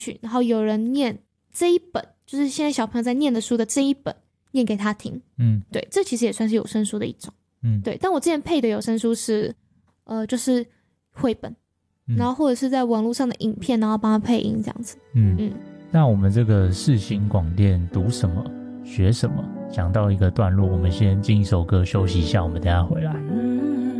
去，然后有人念这一本，就是现在小朋友在念的书的这一本，念给他听。对，这其实也算是有声书的一种。对。但我之前配的有声书是，就是绘本，然后或者是在网络上的影片，然后帮他配音这样子。 那我们这个世新广电读什么学什么，讲到一个段落，我们先进一首歌休息一下，我们等一下回来。